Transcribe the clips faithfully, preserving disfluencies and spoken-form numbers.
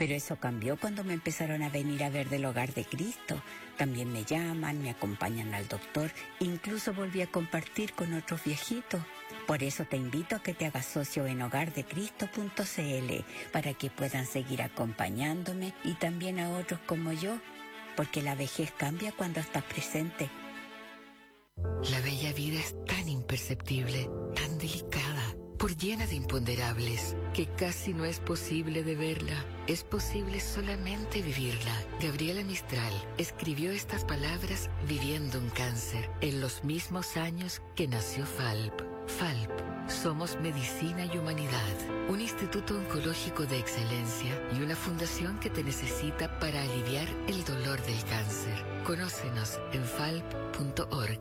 Pero eso cambió cuando me empezaron a venir a ver del Hogar de Cristo. También me llaman, me acompañan al doctor, incluso volví a compartir con otros viejitos. Por eso te invito a que te hagas socio en hogar de cristo punto c l para que puedan seguir acompañándome y también a otros como yo, porque la vejez cambia cuando estás presente. La bella vida es tan imperceptible, tan delicada, por llena de imponderables, que casi no es posible de verla. Es posible solamente vivirla. Gabriela Mistral escribió estas palabras viviendo un cáncer, en los mismos años que nació Falp. Falp, somos medicina y humanidad, un instituto oncológico de excelencia y una fundación que te necesita para aliviar el dolor del cáncer. Conócenos en falp punto org.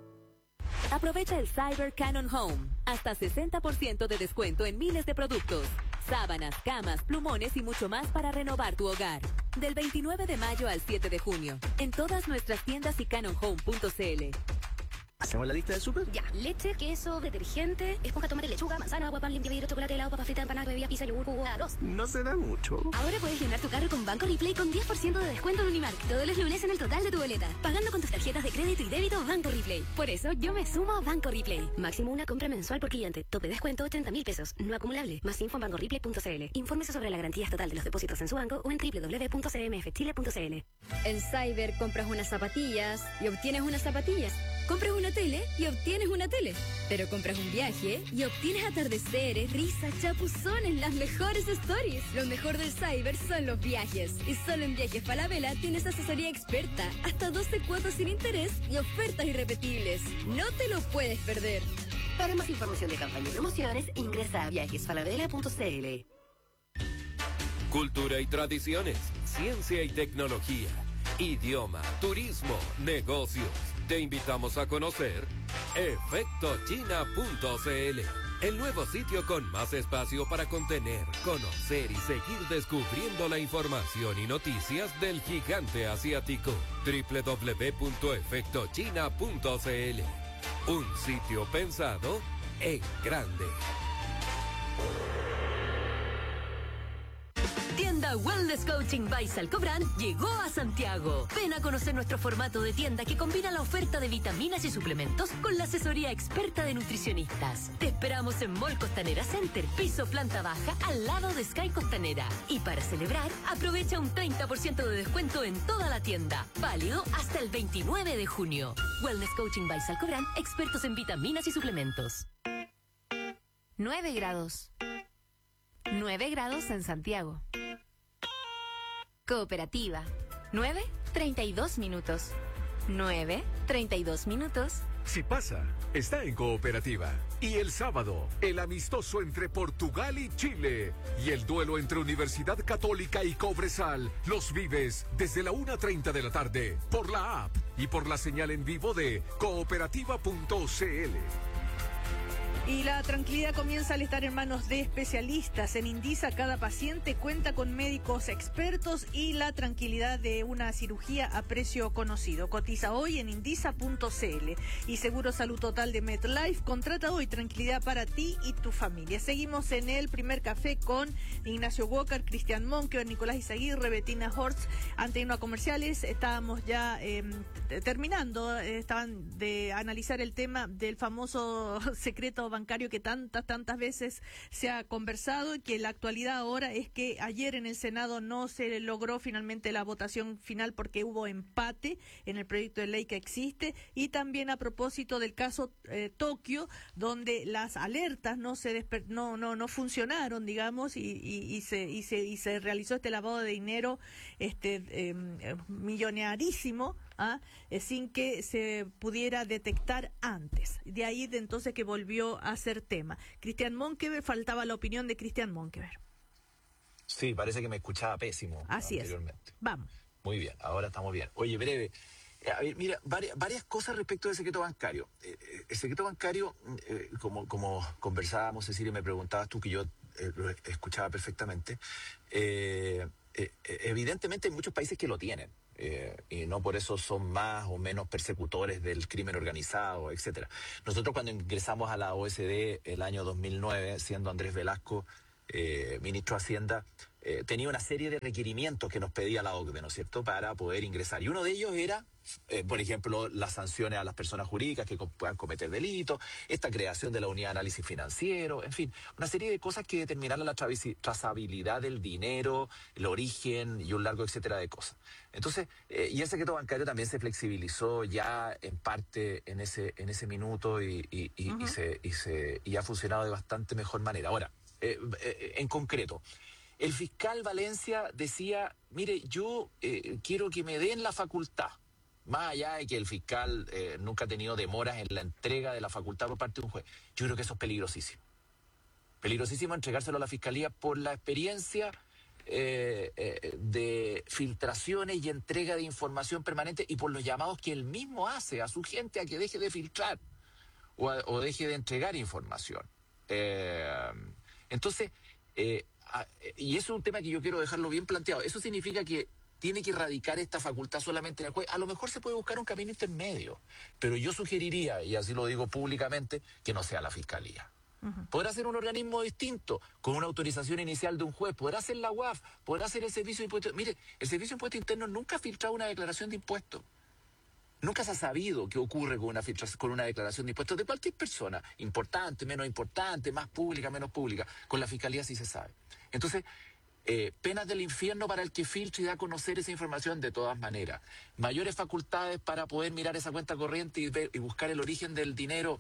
Aprovecha el Cyber Canon Home. Hasta sesenta por ciento de descuento en miles de productos. Sábanas, camas, plumones y mucho más para renovar tu hogar. Del veintinueve de mayo al siete de junio. En todas nuestras tiendas y canon home punto c l. ¿Hacemos la lista del súper? Ya, leche, queso, detergente, esponja, tomate, lechuga, manzana, agua, pan, limpia vidrio, chocolate, helado, papa frita, empanada, bebida, pizza, yogur, jugo, arroz. No será mucho. Ahora puedes llenar tu carro con Banco Replay con diez por ciento de descuento en Unimark todos los lunes en el total de tu boleta, pagando con tus tarjetas de crédito y débito Banco Replay. Por eso yo me sumo a Banco Replay. Máximo una compra mensual por cliente. Tope de descuento ochenta mil pesos. No acumulable. Más info en banco replay punto c l. Infórmese sobre la garantía total de los depósitos en su banco o en doble u doble u doble u punto c m f chile punto c l. En Cyber compras unas zapatillas y obtienes unas zapatillas. Compras una tele y obtienes una tele. Pero compras un viaje y obtienes atardeceres, risas, chapuzones, las mejores stories. Lo mejor del Cyber son los viajes. Y solo en Viajes Falabella tienes asesoría experta, hasta doce cuotas sin interés y ofertas irrepetibles. No te lo puedes perder. Para más información de campaña y promociones, ingresa a viajes falabella punto c l. Cultura y tradiciones, ciencia y tecnología, idioma, turismo, negocios. Te invitamos a conocer efecto china punto c l, el nuevo sitio con más espacio para contener, conocer y seguir descubriendo la información y noticias del gigante asiático. doble u doble u doble u punto efecto china punto c l, un sitio pensado en grande. Tienda Wellness Coaching by Salcobran llegó a Santiago. Ven a conocer nuestro formato de tienda que combina la oferta de vitaminas y suplementos con la asesoría experta de nutricionistas. Te esperamos en Mall Costanera Center, piso planta baja, al lado de Sky Costanera. Y para celebrar, aprovecha un treinta por ciento de descuento en toda la tienda. Válido hasta el veintinueve de junio. Wellness Coaching by Salcobran, expertos en vitaminas y suplementos. nueve grados. nueve grados en Santiago. Cooperativa. nueve, treinta y dos minutos. nueve, treinta y dos minutos. Si pasa, está en Cooperativa. Y el sábado, el amistoso entre Portugal y Chile. Y el duelo entre Universidad Católica y Cobresal. Los vives desde la una treinta de la tarde por la app y por la señal en vivo de cooperativa punto c l. Y la tranquilidad comienza al estar en manos de especialistas. En Indisa cada paciente cuenta con médicos expertos y la tranquilidad de una cirugía a precio conocido. Cotiza hoy en indisa punto c l. Y Seguro Salud Total de MetLife contrata hoy tranquilidad para ti y tu familia. Seguimos en el primer café con Ignacio Walker, Cristian Monque, Nicolás Izaguirre, Bettina Hortz. Antes de irnos a comerciales, estábamos ya eh, terminando, eh, estaban de analizar el tema del famoso secreto bancario que tantas, tantas veces se ha conversado y que la actualidad ahora es que ayer en el Senado no se logró finalmente la votación final porque hubo empate en el proyecto de ley que existe. Y también a propósito del caso eh, Tokio, donde las alertas no se desper- no no no funcionaron, digamos, y, y, y se y se y se realizó este lavado de dinero este eh, millonarísimo, ¿ah? eh, sin que se pudiera detectar antes. De ahí de entonces que volvió a ser tema. Cristian Monkever, faltaba la opinión de Cristian Monkever. Sí, parece que me escuchaba pésimo. Así anteriormente. es. Vamos. Muy bien, ahora estamos bien. Oye, breve. A ver, mira, varias, varias cosas respecto del secreto bancario. Eh, el secreto bancario, eh, como, como conversábamos, Cecilia, me preguntabas tú, que yo eh, lo escuchaba perfectamente, eh, eh, evidentemente hay muchos países que lo tienen. Eh, y no por eso son más o menos persecutores del crimen organizado, etcétera. Nosotros cuando ingresamos a la O E C D el año dos mil nueve, siendo Andrés Velasco eh, ministro de Hacienda, eh, tenía una serie de requerimientos que nos pedía la O C D E, ¿no es cierto?, para poder ingresar. Y uno de ellos era, eh, por ejemplo, las sanciones a las personas jurídicas que co- puedan cometer delitos, esta creación de la unidad de análisis financiero, en fin, una serie de cosas que determinaran la travi- trazabilidad del dinero, el origen y un largo etcétera de cosas. Entonces, eh, y el secreto bancario también se flexibilizó ya en parte en ese en ese minuto y, y, y, Ujú. y se, y, se, y ha funcionado de bastante mejor manera. Ahora, eh, eh, en concreto, el fiscal Valencia decía, mire, yo eh, quiero que me den la facultad, más allá de que el fiscal eh, nunca ha tenido demoras en la entrega de la facultad por parte de un juez. Yo creo que eso es peligrosísimo. Peligrosísimo entregárselo a la fiscalía por la experiencia eh, eh, de filtraciones y entrega de información permanente y por los llamados que él mismo hace a su gente a que deje de filtrar o, a- o deje de entregar información. Eh, entonces, eh, a- y eso es un tema que yo quiero dejarlo bien planteado. Eso significa que tiene que radicar esta facultad solamente en el juez. A lo mejor se puede buscar un camino intermedio, pero yo sugeriría, y así lo digo públicamente, que no sea la fiscalía. Podrá ser un organismo distinto, con una autorización inicial de un juez, podrá ser la U A F, podrá ser el Servicio de Impuestos. Mire, el Servicio de Impuestos Internos nunca ha filtrado una declaración de impuestos. Nunca se ha sabido qué ocurre con una filtración, con una declaración de impuestos de cualquier persona, importante, menos importante, más pública, menos pública. Con la Fiscalía sí se sabe. Entonces, eh, penas del infierno para el que filtre y da a conocer esa información de todas maneras. Mayores facultades para poder mirar esa cuenta corriente y, ver- y buscar el origen del dinero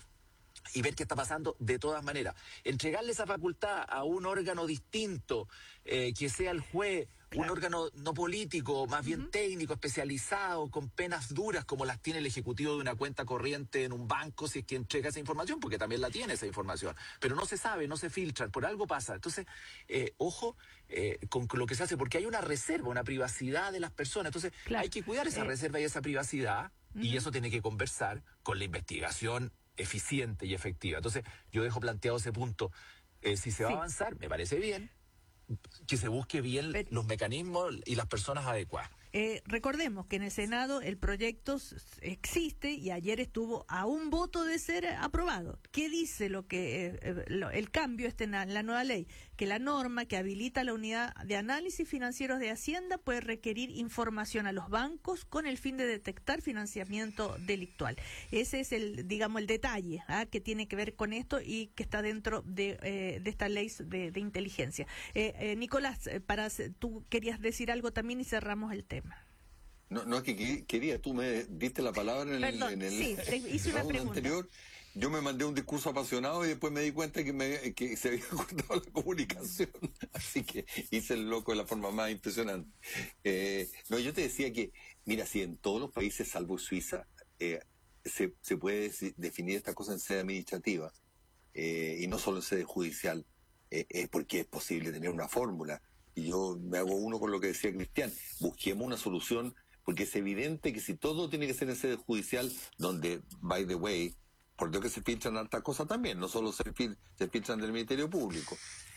y ver qué está pasando de todas maneras. Entregarle esa facultad a un órgano distinto, eh, que sea el juez, un órgano no político, más bien técnico, especializado, con penas duras como las tiene el ejecutivo de una cuenta corriente en un banco, si es que entrega esa información, porque también la tiene esa información. Pero no se sabe, no se filtran, por algo pasa. Entonces, eh, ojo eh, con lo que se hace, porque hay una reserva, una privacidad de las personas. Entonces, hay que cuidar esa Eh, reserva y esa privacidad, y eso tiene que conversar con la investigación eficiente y efectiva. Entonces, yo dejo planteado ese punto. Eh, si se va Sí. a avanzar, me parece bien que se busque bien Pero- los mecanismos y las personas adecuadas. Eh, recordemos que en el Senado el proyecto s- existe y ayer estuvo a un voto de ser aprobado. ¿Qué dice lo que eh, eh, lo- el cambio este en la, la nueva ley? Que la norma que habilita la unidad de análisis financieros de Hacienda puede requerir información a los bancos con el fin de detectar financiamiento delictual. Ese es el, digamos, el detalle ¿ah? que tiene que ver con esto y que está dentro de, eh, de esta ley de, de inteligencia. Eh, eh, Nicolás, eh, para, tú querías decir algo también y cerramos el tema. No, no es que que- quería, tú me diste la palabra en el, Perdón, en el, sí, te hice una round pregunta. anterior. Yo me mandé un discurso apasionado y después me di cuenta que, me, que se había cortado la comunicación. Así que hice el loco de la forma más impresionante. Eh, no, yo te decía que, mira, si en todos los países, salvo Suiza, eh, se, se puede deci- definir esta cosa en sede administrativa eh, y no solo en sede judicial, eh, es porque es posible tener una fórmula. Y yo me hago uno con lo que decía Cristian. Busquemos una solución, porque es evidente que si todo tiene que ser en sede judicial, donde, by the way, por Dios que se filtran hartas cosas también, no solo se, fil- se filtran del Ministerio Público,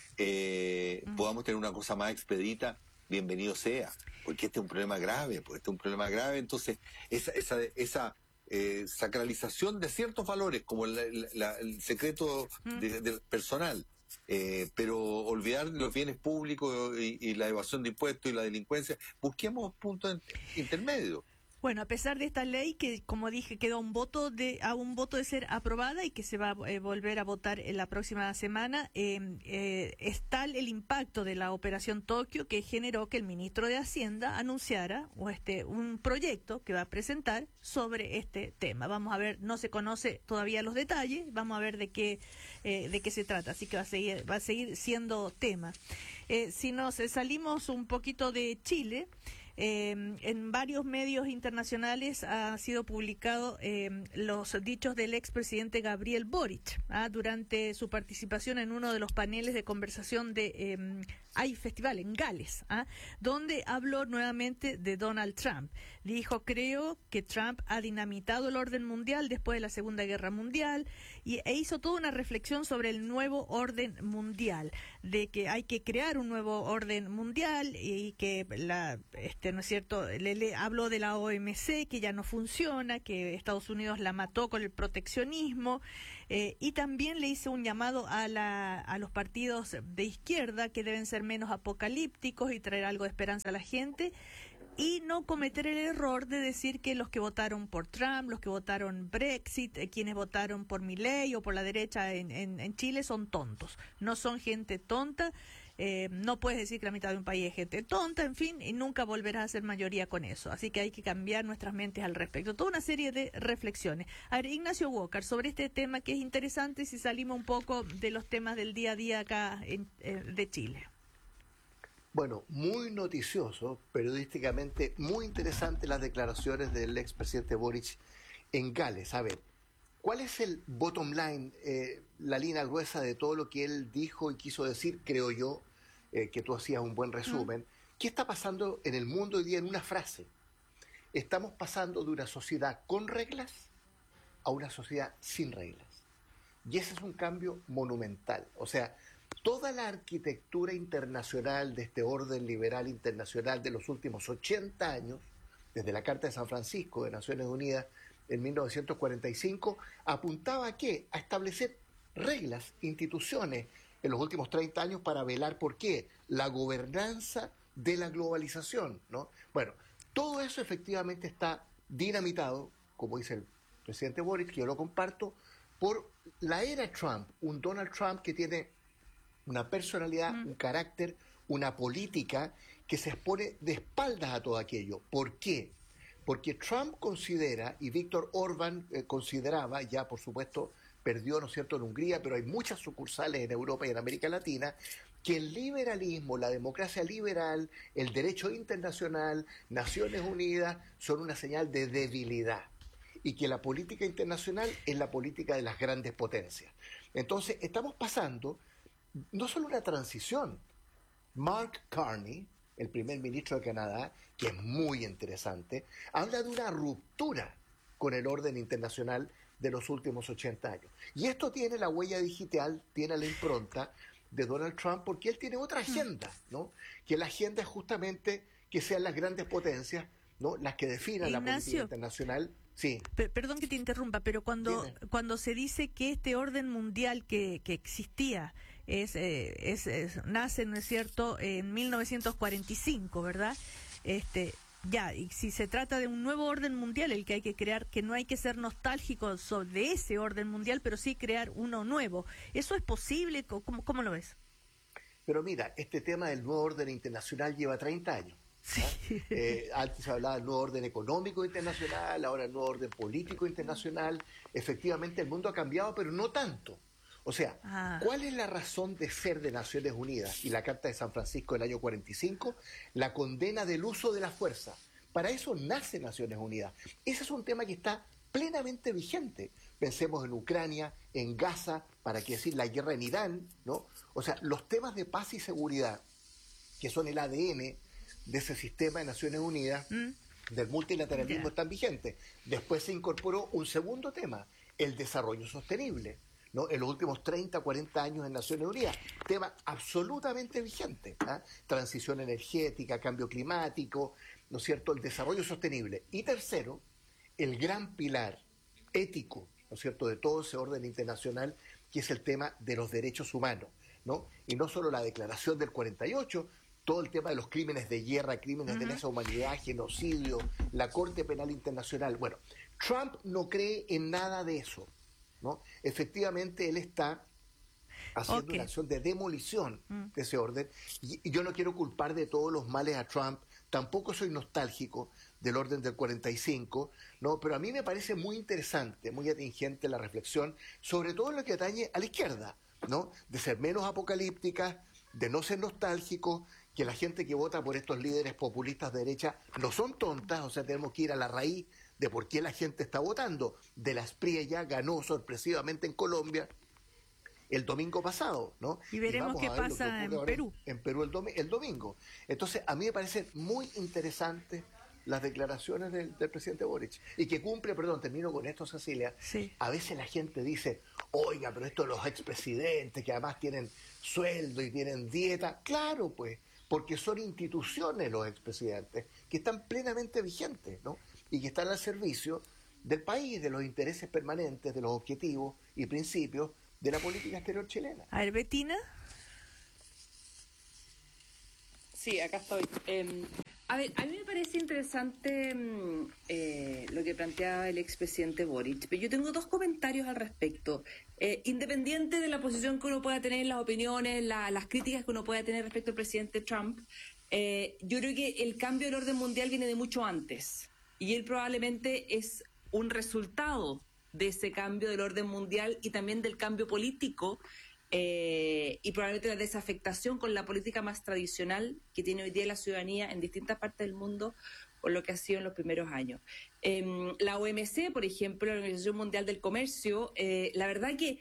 eh, podamos tener una cosa más expedita, bienvenido sea, porque este es un problema grave, pues este es un problema grave. Entonces, esa, esa, esa eh, sacralización de ciertos valores, como la- la- el secreto de- del personal, eh, pero olvidar los bienes públicos y, y la evasión de impuestos y la delincuencia, busquemos puntos intermedios. Bueno, a pesar de esta ley que, como dije, quedó un voto de a un voto de ser aprobada y que se va a eh, volver a votar en la próxima semana, eh, eh, es tal el impacto de la Operación Tokio que generó que el ministro de Hacienda anunciara o este un proyecto que va a presentar sobre este tema. Vamos a ver, no se conoce todavía los detalles, vamos a ver de qué eh, de qué se trata, así que va a seguir va a seguir siendo tema. Eh, si nos eh, salimos un poquito de Chile. Eh, en varios medios internacionales ha sido publicado eh, los dichos del expresidente Gabriel Boric ¿ah? durante su participación en uno de los paneles de conversación de eh, hay festival en Gales, ¿ah? donde habló nuevamente de Donald Trump. Dijo, creo que Trump ha dinamitado el orden mundial después de la Segunda Guerra Mundial y, e hizo toda una reflexión sobre el nuevo orden mundial, de que hay que crear un nuevo orden mundial y que la este, ¿no es cierto? Le, le habló de la O M C que ya no funciona, que Estados Unidos la mató con el proteccionismo Eh, y también le hizo un llamado a, la, a los partidos de izquierda que deben ser menos apocalípticos y traer algo de esperanza a la gente, y no cometer el error de decir que los que votaron por Trump, los que votaron Brexit, eh, quienes votaron por Milei o por la derecha en, en, en Chile son tontos. No son gente tonta. Eh, no puedes decir que la mitad de un país es gente tonta, en fin, y nunca volverás a ser mayoría con eso. Así que hay que cambiar nuestras mentes al respecto. Toda una serie de reflexiones. A ver, Ignacio Walker, sobre este tema que es interesante, si salimos un poco de los temas del día a día acá en, eh, de Chile. Bueno, muy noticioso, periodísticamente muy interesante las declaraciones del expresidente Boric en Gales. A ver, ¿cuál es el bottom line, eh, la línea gruesa de todo lo que él dijo y quiso decir? Creo yo eh, que tú hacías un buen resumen. Mm. ¿Qué está pasando en el mundo hoy día en una frase? Estamos pasando de una sociedad con reglas a una sociedad sin reglas. Y ese es un cambio monumental. O sea, toda la arquitectura internacional de este orden liberal internacional de los últimos ochenta años, desde la Carta de San Francisco de Naciones Unidas en mil novecientos cuarenta y cinco, apuntaba a qué? A establecer reglas, instituciones en los últimos treinta años para velar por qué, la gobernanza de la globalización, ¿no? Bueno, todo eso efectivamente está dinamitado, como dice el presidente Boric, que yo lo comparto, por la era Trump, un Donald Trump que tiene una personalidad, mm. un carácter, una política que se expone de espaldas a todo aquello. ¿Por qué? Porque Trump considera, y Víctor Orbán eh, consideraba, ya por supuesto perdió, ¿no es cierto?, en Hungría, pero hay muchas sucursales en Europa y en América Latina, que el liberalismo, la democracia liberal, el derecho internacional, Naciones Unidas, son una señal de debilidad, y que la política internacional es la política de las grandes potencias. Entonces, estamos pasando no solo una transición. Mark Carney, el primer ministro de Canadá, que es muy interesante, habla de una ruptura con el orden internacional de los últimos ochenta años. Y esto tiene la huella digital, tiene la impronta de Donald Trump, porque él tiene otra agenda, ¿no? Que la agenda es justamente que sean las grandes potencias, ¿no?, las que definan Ignacio, la política internacional. Sí. Per- perdón que te interrumpa, pero cuando, cuando se dice que este orden mundial que, que existía es, eh, es, es nace, ¿no es cierto?, en mil novecientos cuarenta y cinco, ¿verdad? Este, ya, y si se trata de un nuevo orden mundial, el que hay que crear, que no hay que ser nostálgico sobre ese orden mundial, pero sí crear uno nuevo. ¿Eso es posible? ¿Cómo, cómo lo ves? Pero mira, este tema del nuevo orden internacional lleva treinta años. Sí. Eh, antes se hablaba del nuevo orden económico internacional, ahora el nuevo orden político internacional. Efectivamente el mundo ha cambiado, pero no tanto. O sea, ah. ¿cuál es la razón de ser de Naciones Unidas? Y la Carta de San Francisco del año cuarenta y cinco, la condena del uso de la fuerza. Para eso nace Naciones Unidas. Ese es un tema que está plenamente vigente. Pensemos en Ucrania, en Gaza, para qué decir la guerra en Irán, ¿no? O sea, los temas de paz y seguridad, que son el A D N de ese sistema de Naciones Unidas, mm. del multilateralismo, yeah. están vigentes. Después se incorporó un segundo tema, el desarrollo sostenible, ¿no? En los últimos treinta, cuarenta años en Naciones Unidas, tema absolutamente vigente, ¿eh? Transición energética, cambio climático, ¿no es cierto?, el desarrollo sostenible. Y tercero, el gran pilar ético, ¿no es cierto?, de todo ese orden internacional, que es el tema de los derechos humanos, ¿no? Y no solo la declaración del cuarenta y ocho, todo el tema de los crímenes de guerra, crímenes uh-huh. de lesa humanidad, genocidio, la Corte Penal Internacional. Bueno, Trump no cree en nada de eso, ¿no? Efectivamente, él está haciendo okay. una acción de demolición mm. de ese orden. Y, y yo no quiero culpar de todos los males a Trump, tampoco soy nostálgico del orden del cuarenta y cinco, ¿no? Pero a mí me parece muy interesante, muy atingente la reflexión, sobre todo en lo que atañe a la izquierda, ¿no? De ser menos apocalíptica, de no ser nostálgico, que la gente que vota por estos líderes populistas de derecha no son tontas, o sea, tenemos que ir a la raíz de por qué la gente está votando. De la Espriella ganó sorpresivamente en Colombia el domingo pasado, ¿no? Y veremos y qué pasa en Perú. En Perú el, domi- el domingo. Entonces, a mí me parecen muy interesantes las declaraciones del, del presidente Boric. Y que cumple, perdón, termino con esto, Cecilia. Sí. A veces la gente dice, oiga, pero estos los expresidentes que además tienen sueldo y tienen dieta. Claro, pues, porque son instituciones los expresidentes que están plenamente vigentes, ¿no? Y que están al servicio del país, de los intereses permanentes, de los objetivos y principios de la política exterior chilena. A ver, Betina. Sí, acá estoy. Eh, a ver, a mí me parece interesante eh, lo que planteaba el expresidente Boric, pero yo tengo dos comentarios al respecto. Eh, independiente de la posición que uno pueda tener, las opiniones, la, las críticas que uno pueda tener respecto al presidente Trump, eh, yo creo que el cambio del orden mundial viene de mucho antes, y él probablemente es un resultado de ese cambio del orden mundial y también del cambio político, Eh, y probablemente la desafectación con la política más tradicional que tiene hoy día la ciudadanía en distintas partes del mundo por lo que ha sido en los primeros años. Eh, la O M C, por ejemplo, la Organización Mundial del Comercio, eh, la verdad que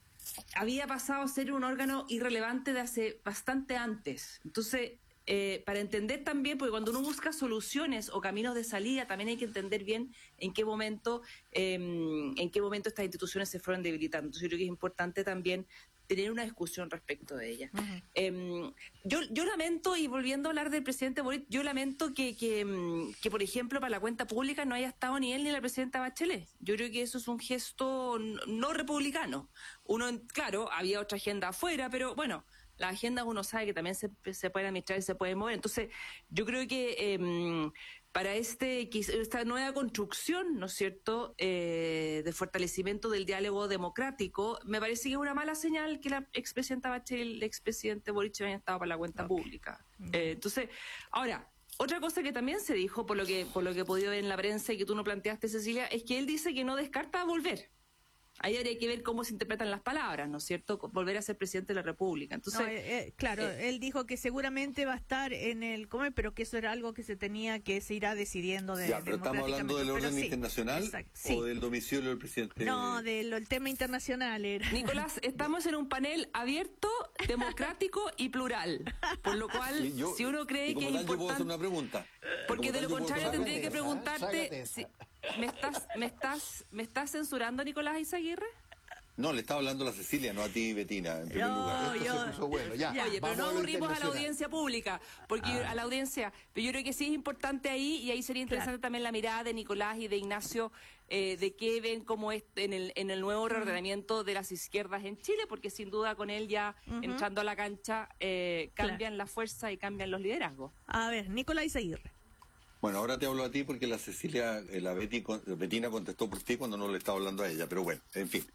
había pasado a ser un órgano irrelevante de hace bastante antes. Entonces, eh, para entender también, porque cuando uno busca soluciones o caminos de salida, también hay que entender bien en qué momento, eh, en qué momento estas instituciones se fueron debilitando. Entonces, yo creo que es importante también tener una discusión respecto de ella. Uh-huh. eh, yo, yo lamento, y volviendo a hablar del presidente Boric, yo lamento que, que, que, por ejemplo, para la cuenta pública no haya estado ni él ni la presidenta Bachelet. Yo creo que eso es un gesto no republicano. Uno, claro, había otra agenda afuera, pero bueno, las agendas uno sabe que también se, se pueden administrar y se pueden mover. Entonces, yo creo que eh, para este esta nueva construcción, ¿no es cierto?, eh, de fortalecimiento del diálogo democrático, me parece que es una mala señal que la expresidenta Bachelet y el expresidente Boric hayan estado para la cuenta okay. pública. Eh, entonces, ahora, otra cosa que también se dijo, por lo que por lo que he podido ver en la prensa y que tú no planteaste, Cecilia, es que él dice que no descarta volver. Ahí habría que ver cómo se interpretan las palabras, ¿no es cierto? Volver a ser presidente de la República. Entonces, no, eh, eh, claro, eh, él dijo que seguramente va a estar en el comer, pero que eso era algo que se tenía, que se irá decidiendo de Ya, pero estamos hablando del orden sí, internacional exacto, sí. o del domicilio del presidente. No, del el tema internacional era. Nicolás, estamos en un panel abierto, democrático y plural, por lo cual, yo, si uno cree que es importante, yo puedo hacer una pregunta. Porque de lo contrario tendría que preguntarte. Si, ¿Me estás, me estás, me estás censurando, Nicolás Izaguirre? No, le estaba hablando a la Cecilia, no a ti, Betina, en primer no, lugar. Esto yo, se puso bueno, ya. Oye, pero no aburrimos a la audiencia pública, porque ah. a la audiencia, pero yo creo que sí es importante ahí, y ahí sería interesante claro. también la mirada de Nicolás y de Ignacio, eh, de qué ven como es en el, en el nuevo reordenamiento uh-huh. de las izquierdas en Chile, porque sin duda con él ya uh-huh. entrando a la cancha, eh, cambian claro. la fuerza y cambian los liderazgos. A ver, Nicolás Izaguirre. Bueno, ahora te hablo a ti porque la Cecilia, la Betty, Betina contestó por ti cuando no le estaba hablando a ella, pero bueno, en fin.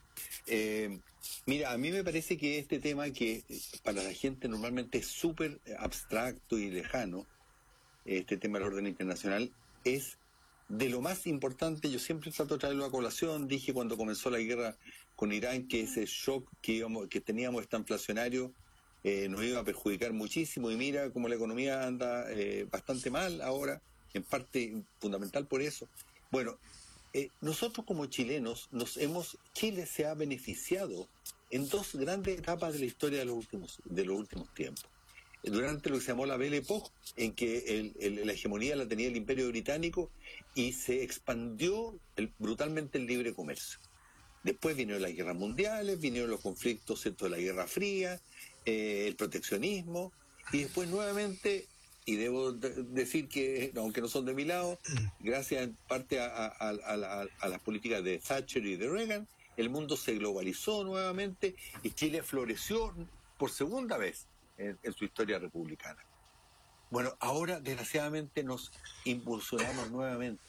Eh, mira, a mí me parece que este tema que para la gente normalmente es súper abstracto y lejano, este tema del orden internacional, es de lo más importante. Yo siempre trato de traerlo a colación. Dije cuando comenzó la guerra con Irán que ese shock que, íbamos, que teníamos tan inflacionario eh, nos iba a perjudicar muchísimo, y mira cómo la economía anda eh, bastante mal ahora, en parte fundamental por eso. Bueno, eh, nosotros como chilenos, nos hemos Chile se ha beneficiado en dos grandes etapas de la historia de los últimos, de los últimos tiempos. Durante lo que se llamó la Belle Époque, en que el, el, la hegemonía la tenía el Imperio Británico y se expandió el, brutalmente el libre comercio. Después vinieron las guerras mundiales, vinieron los conflictos, ¿cierto?, de la Guerra Fría, eh, el proteccionismo, y después nuevamente... Y debo decir que, aunque no son de mi lado, gracias en parte a, a, a, a, a las políticas de Thatcher y de Reagan, el mundo se globalizó nuevamente y Chile floreció por segunda vez en, en su historia republicana. Bueno, ahora desgraciadamente nos impulsionamos nuevamente.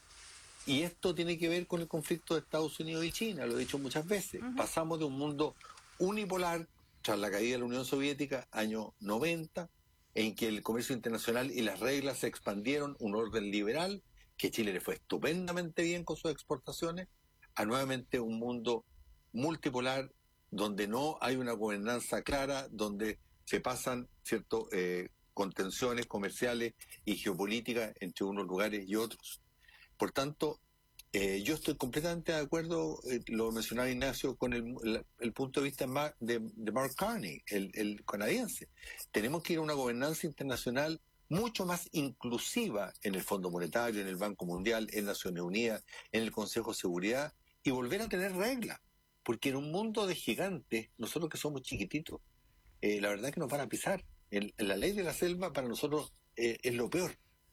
Y esto tiene que ver con el conflicto de Estados Unidos y China, lo he dicho muchas veces. Uh-huh. Pasamos de un mundo unipolar, tras la caída de la Unión Soviética, año noventa, en que el comercio internacional y las reglas se expandieron, un orden liberal, que Chile le fue estupendamente bien con sus exportaciones, a nuevamente un mundo multipolar, donde no hay una gobernanza clara, donde se pasan cierto eh, contenciones comerciales y geopolíticas entre unos lugares y otros. Por tanto, eh, yo estoy completamente de acuerdo, eh, lo mencionaba Ignacio, con el, el, el punto de vista de, de Mark Carney, el, el canadiense. Tenemos que ir a una gobernanza internacional mucho más inclusiva en el Fondo Monetario, en el Banco Mundial, en Naciones Unidas, en el Consejo de Seguridad, y volver a tener reglas. Porque en un mundo de gigantes, nosotros que somos chiquititos, eh, la verdad es que nos van a pisar. El, la ley de la selva para nosotros eh, es lo peor.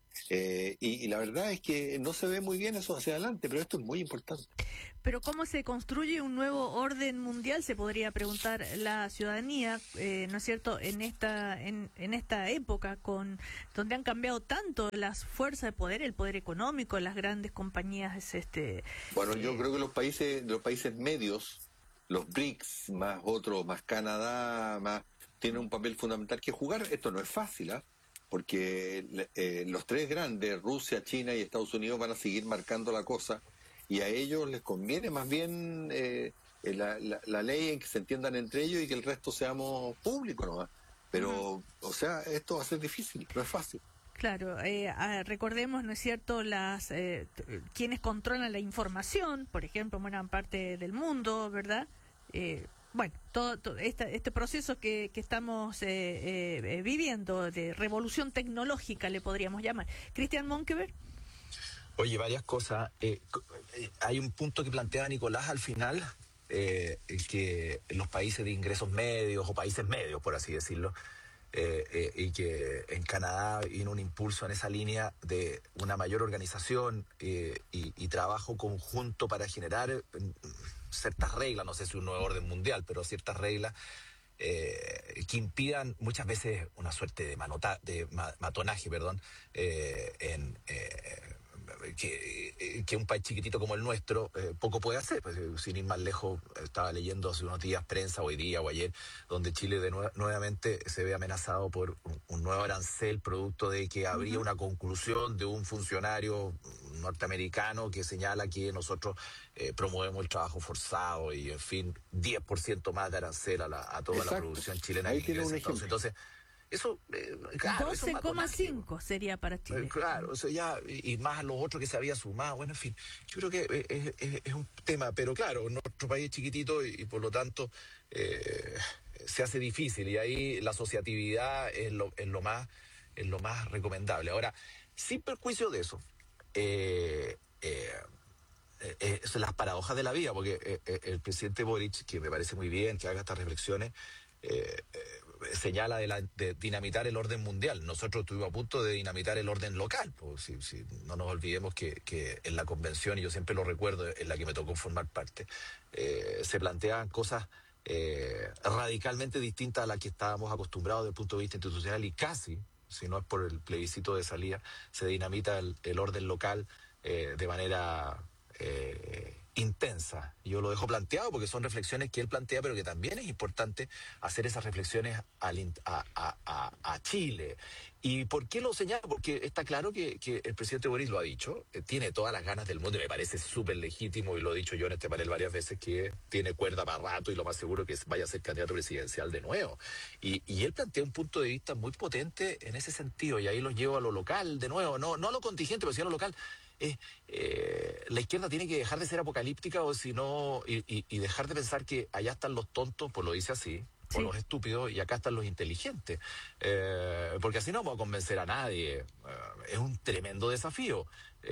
Eh, y, y la verdad es que no se ve muy bien eso hacia adelante, pero esto es muy importante. Pero ¿cómo se construye un nuevo orden mundial? Se podría preguntar la ciudadanía, eh, ¿no es cierto?, en esta en, en esta época con donde han cambiado tanto las fuerzas de poder, el poder económico, las grandes compañías. este Bueno, yo eh, creo que los países los países medios, los B R I C S, más otros, más Canadá, más tienen un papel fundamental que jugar. Esto no es fácil, ¿ah? Porque eh, los tres grandes, Rusia, China y Estados Unidos, van a seguir marcando la cosa, y a ellos les conviene más bien eh, la, la, la ley en que se entiendan entre ellos y que el resto seamos públicos nomás. Pero, uh-huh. o sea, esto va a ser difícil, no es fácil. Claro, eh, ah, recordemos, ¿no es cierto?, las eh, quienes controlan la información, por ejemplo, en buena parte del mundo, ¿verdad? Eh, Bueno, todo, todo este, este proceso que, que estamos eh, eh, viviendo de revolución tecnológica, le podríamos llamar. Cristian Monkeberg. Oye, varias cosas. Eh, hay un punto que plantea Nicolás al final, eh, que los países de ingresos medios, o países medios, por así decirlo, eh, eh, y que en Canadá vino un impulso en esa línea de una mayor organización eh, y, y trabajo conjunto para generar Eh, ciertas reglas, no sé si un nuevo orden mundial, pero ciertas reglas eh, que impidan muchas veces una suerte de, manota, de ma, matonaje, perdón, eh, en eh, que, que un país chiquitito como el nuestro eh, poco puede hacer. Pues, sin ir más lejos, estaba leyendo hace unos días prensa, hoy día o ayer, donde Chile de nue nuevamente se ve amenazado por un, un nuevo arancel, producto de que habría uh-huh. una conclusión de un funcionario norteamericano que señala que nosotros eh, promovemos el trabajo forzado y, en fin, diez por ciento más de arancel a, la, a toda Exacto. la producción chilena. Ahí tiene un ejemplo. Entonces, eso, eh, claro, doce coma cinco sería para Chile. Eh, claro, eso ya, y, y más a los otros que se había sumado. Bueno, en fin, yo creo que es, es, es un tema, pero claro, nuestro país es chiquitito y, y por lo tanto eh, se hace difícil, y ahí la asociatividad es lo, es lo más, es lo más recomendable. Ahora, sin perjuicio de eso, eh, eh, eh, eh, son las paradojas de la vida, porque eh, eh, el presidente Boric, que me parece muy bien que haga estas reflexiones, eh, eh, señala de, la, de dinamitar el orden mundial. Nosotros estuvimos a punto de dinamitar el orden local, pues, si, si no nos olvidemos que, que en la convención, y yo siempre lo recuerdo, en la que me tocó formar parte, eh, se planteaban cosas eh, radicalmente distintas a las que estábamos acostumbrados desde el punto de vista institucional, y casi, si no es por el plebiscito de salida, se dinamita el, el orden local eh, de manera eh, intensa. Yo lo dejo planteado porque son reflexiones que él plantea, pero que también es importante hacer esas reflexiones al, a, a, a, a Chile. ¿Y por qué lo señalo? Porque está claro que, que el presidente Boric lo ha dicho, eh, tiene todas las ganas del mundo, y me parece súper legítimo, y lo he dicho yo en este panel varias veces, que tiene cuerda para rato y lo más seguro que vaya a ser candidato presidencial de nuevo. Y, y él plantea un punto de vista muy potente en ese sentido, y ahí los llevo a lo local de nuevo, no, no a lo contingente, pero sí a lo local. Eh, eh, la izquierda tiene que dejar de ser apocalíptica, o si no, y, y, y dejar de pensar que allá están los tontos, pues lo dice así, o sí. los estúpidos, y acá están los inteligentes, eh, porque así no vamos a convencer a nadie. Eh, es un tremendo desafío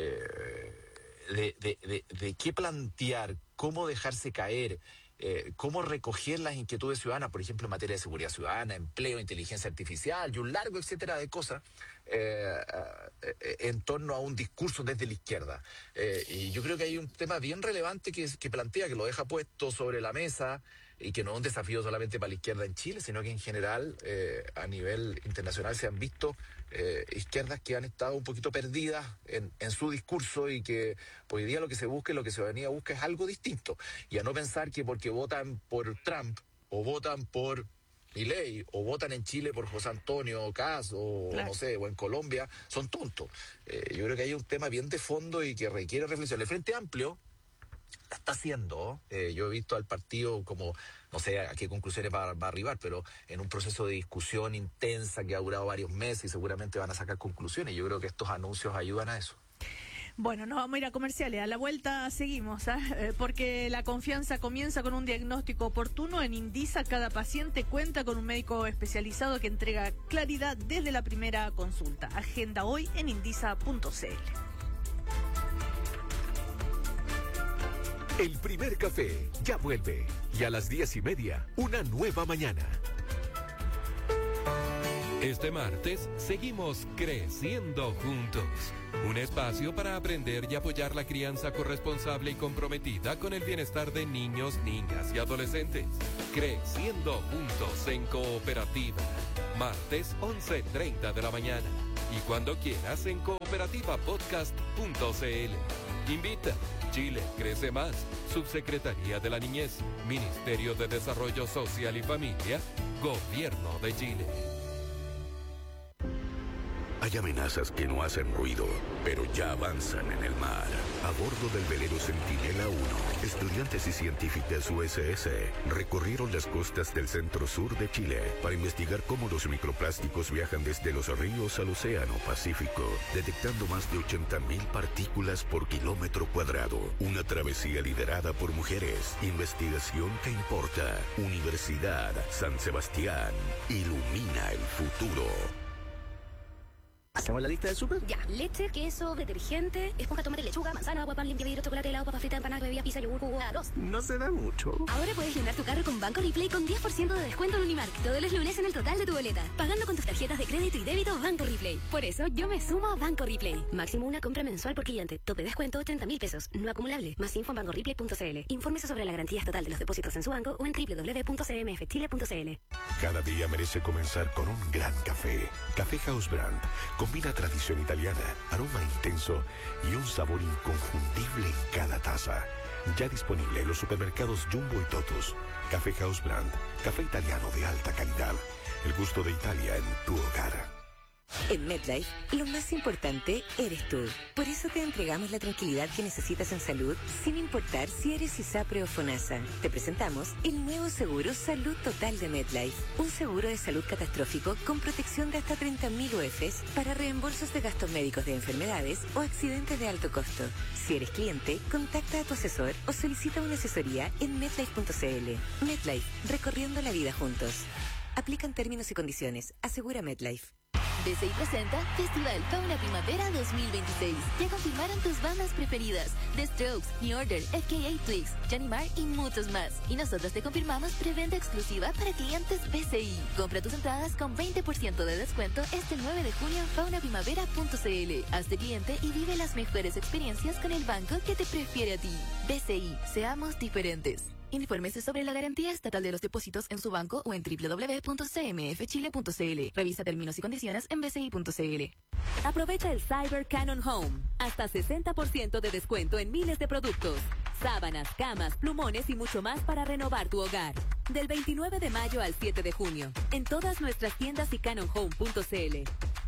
eh, de, de, de, de qué plantear, cómo dejarse caer, eh, cómo recoger las inquietudes ciudadanas, por ejemplo, en materia de seguridad ciudadana, empleo, inteligencia artificial y un largo etcétera de cosas, eh, eh, en torno a un discurso desde la izquierda. Eh, y yo creo que hay un tema bien relevante que, que plantea, que lo deja puesto sobre la mesa, y que no es un desafío solamente para la izquierda en Chile, sino que en general eh, a nivel internacional se han visto eh, izquierdas que han estado un poquito perdidas en, en su discurso, y que hoy día lo que se busca y lo que se venía busca es algo distinto, y a no pensar que porque votan por Trump o votan por Milei o votan en Chile por José Antonio Kast o claro. no sé, o en Colombia, son tontos. Eh, yo creo que hay un tema bien de fondo y que requiere reflexión. El Frente Amplio la está haciendo. Eh, yo he visto al partido como, no sé a qué conclusiones va, va a arribar, pero en un proceso de discusión intensa que ha durado varios meses, y seguramente van a sacar conclusiones. Yo creo que estos anuncios ayudan a eso. Bueno, nos vamos a ir a comerciales. A la vuelta seguimos, ¿eh? Porque la confianza comienza con un diagnóstico oportuno. En Indisa, cada paciente cuenta con un médico especializado que entrega claridad desde la primera consulta. Agenda hoy en indisa punto c l. El primer café ya vuelve, y a las diez y media, una nueva mañana. Este martes seguimos creciendo juntos. Un espacio para aprender y apoyar la crianza corresponsable y comprometida con el bienestar de niños, niñas y adolescentes. Creciendo juntos en Cooperativa. Martes once treinta de la mañana. Y cuando quieras en cooperativa podcast punto c l. Invita. Chile crece más. Subsecretaría de la Niñez. Ministerio de Desarrollo Social y Familia. Gobierno de Chile. Hay amenazas que no hacen ruido, pero ya avanzan en el mar. A bordo del velero Centinela uno, estudiantes y científicas U S S recorrieron las costas del centro-sur de Chile para investigar cómo los microplásticos viajan desde los ríos al océano Pacífico, detectando más de ochenta mil partículas por kilómetro cuadrado. Una travesía liderada por mujeres. Investigación que importa. Universidad San Sebastián. Ilumina el futuro. ¿Hacemos la lista del súper? Ya. Leche, queso, detergente, esponja, tomate, lechuga, manzana, agua, pan, limpia vidrio, chocolate, helado, papa frita, empanada, bebida, pizza, yogur, jugo, arroz. No se da mucho. Ahora puedes llenar tu carro con Banco Replay con diez por ciento de descuento en Unimark todos los lunes en el total de tu boleta. Pagando con tus tarjetas de crédito y débito Banco Replay. Por eso yo me sumo a Banco Replay. Máximo una compra mensual por cliente. Tope descuento treinta mil pesos. No acumulable. Más info en banco replay punto c l. Infórmese sobre la garantía estatal de los depósitos en su banco o en doble u doble u doble u punto c m f chile punto c l. Cada día merece comenzar con un gran café. Café House Brand. Combina tradición italiana, aroma intenso y un sabor inconfundible en cada taza. Ya disponible en los supermercados Jumbo y Totus. Café House Brand. Café italiano de alta calidad. El gusto de Italia en tu hogar. En MetLife, lo más importante eres tú. Por eso te entregamos la tranquilidad que necesitas en salud, sin importar si eres ISAPRE o FONASA. Te presentamos el nuevo seguro Salud Total de MetLife. Un seguro de salud catastrófico con protección de hasta treinta mil U Fs para reembolsos de gastos médicos de enfermedades o accidentes de alto costo. Si eres cliente, contacta a tu asesor o solicita una asesoría en metlife punto c l. MetLife, recorriendo la vida juntos. Aplican términos y condiciones. Asegura MetLife. B C I presenta Festival Fauna Primavera dos mil veintiséis. Ya confirmaron tus bandas preferidas: The Strokes, New Order, F K A Twigs, Johnny Marr y muchos más. Y nosotros te confirmamos preventa exclusiva para clientes B C I. Compra tus entradas con veinte por ciento de descuento este nueve de junio en fauna primavera punto c l. Hazte cliente y vive las mejores experiencias con el banco que te prefiere a ti. B C I, seamos diferentes. Infórmese sobre la garantía estatal de los depósitos en su banco o en doble u doble u doble u punto c m f chile punto c l. Revisa términos y condiciones en b c i punto c l. Aprovecha el Cyber Canon Home. Hasta sesenta por ciento de descuento en miles de productos. Sábanas, camas, plumones y mucho más para renovar tu hogar. Del veintinueve de mayo al siete de junio. En todas nuestras tiendas y canon home punto c l.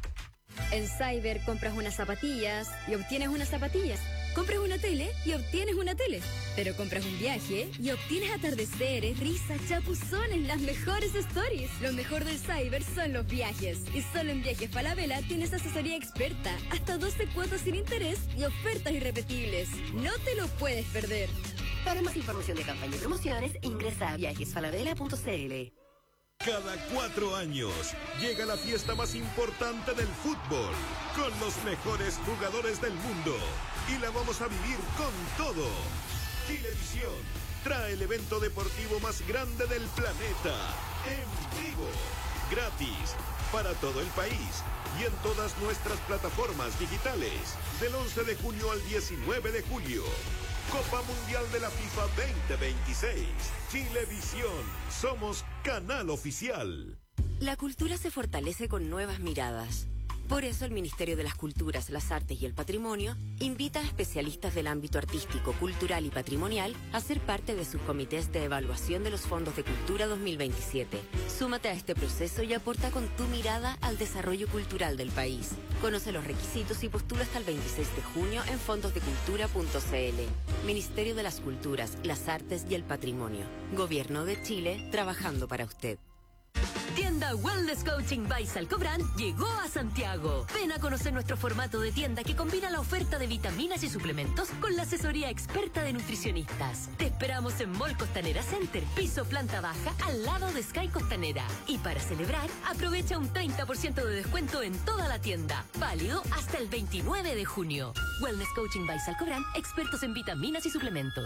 En Cyber compras unas zapatillas y obtienes unas zapatillas. Compras una tele y obtienes una tele. Pero compras un viaje y obtienes atardeceres, risas, chapuzones, las mejores stories. Lo mejor del Cyber son los viajes. Y solo en Viajes Falabella tienes asesoría experta, hasta doce cuotas sin interés y ofertas irrepetibles. No te lo puedes perder. Para más información de campaña y promociones, ingresa a viajes falabella punto c l. Cada cuatro años llega la fiesta más importante del fútbol, con los mejores jugadores del mundo. Y la vamos a vivir con todo. Chilevisión trae el evento deportivo más grande del planeta, en vivo, gratis, para todo el país y en todas nuestras plataformas digitales, del once de junio al diecinueve de julio. Copa Mundial de la FIFA veinte veintiséis. Chilevisión. Somos canal oficial. La cultura se fortalece con nuevas miradas. Por eso el Ministerio de las Culturas, las Artes y el Patrimonio invita a especialistas del ámbito artístico, cultural y patrimonial a ser parte de sus comités de evaluación de los fondos de cultura dos mil veintisiete. Súmate a este proceso y aporta con tu mirada al desarrollo cultural del país. Conoce los requisitos y postula hasta el veintiséis de junio en fondos de cultura punto c l. Ministerio de las Culturas, las Artes y el Patrimonio. Gobierno de Chile, trabajando para usted. Tienda Wellness Coaching by Salcobrand llegó a Santiago. Ven a conocer nuestro formato de tienda que combina la oferta de vitaminas y suplementos con la asesoría experta de nutricionistas. Te esperamos en Mall Costanera Center, piso planta baja, al lado de Sky Costanera. Y para celebrar, aprovecha un treinta por ciento de descuento en toda la tienda. Válido hasta el veintinueve de junio. Wellness Coaching by Salcobrand, expertos en vitaminas y suplementos.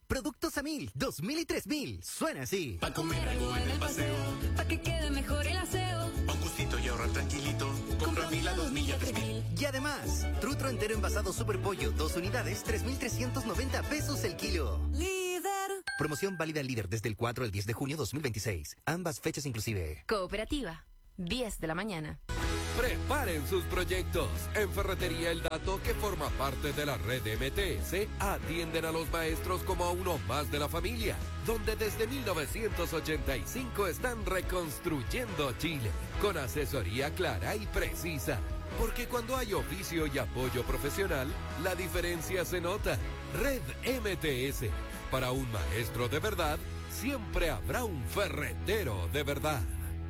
Productos a mil, dos mil y tres mil. Suena así. Pa' comer algo en el paseo, pa' que quede mejor el aseo. Pa' un gustito y ahorrar tranquilito. Compra a mil, a dos mil y a tres mil. Y además, trutro entero envasado Super Pollo, dos unidades, tres mil trescientos noventa pesos el kilo. Líder. Promoción válida al Líder desde el cuatro al diez de junio dos mil veintiséis. Ambas fechas inclusive. Cooperativa. diez de la mañana. Preparen sus proyectos. En Ferretería El Dato, que forma parte de la red M T S, atienden a los maestros como a uno más de la familia, donde desde mil novecientos ochenta y cinco están reconstruyendo Chile, con asesoría clara y precisa. Porque cuando hay oficio y apoyo profesional, la diferencia se nota. Red M T S. Para un maestro de verdad, siempre habrá un ferretero de verdad.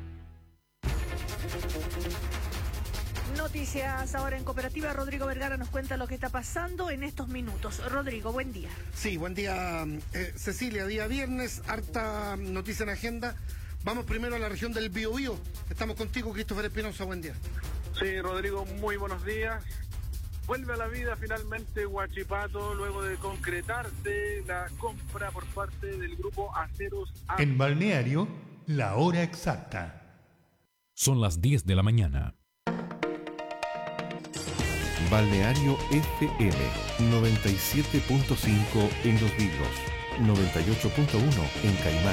Noticias ahora en Cooperativa. Rodrigo Vergara nos cuenta lo que está pasando en estos minutos. Rodrigo, buen día. Sí, buen día, eh, Cecilia. Día viernes, harta noticia en agenda. Vamos primero a la región del Biobío. Estamos contigo, Christopher Espinosa. Buen día. Sí, Rodrigo, muy buenos días. Vuelve a la vida finalmente Huachipato luego de concretarse la compra por parte del grupo Aceros A. En Balneario, la hora exacta. Son las diez de la mañana. Balneario F M noventa y siete punto cinco en Los Vilos, noventa y ocho punto uno en Caimán.